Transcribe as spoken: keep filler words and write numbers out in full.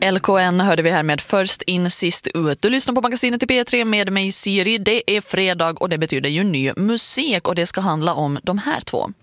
L K N hörde vi här med Först in, sist ut. Du lyssnar på magasinet i P tre med mig Siri. Det är fredag och det betyder ju ny musik och det ska handla om de här två.